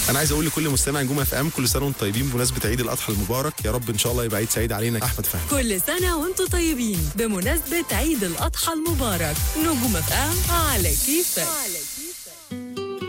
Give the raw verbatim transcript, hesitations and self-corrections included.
انا عايز اقول لكل مستمع نجوم اف ام كل سنه وانتم طيبين بمناسبه عيد الاضحى المبارك، يا رب ان شاء الله يبقى عيد سعيد علينا. احمد فهمي. كل سنه وانتم طيبين بمناسبه عيد الاضحى المبارك. نجوم اف ام على كيفك.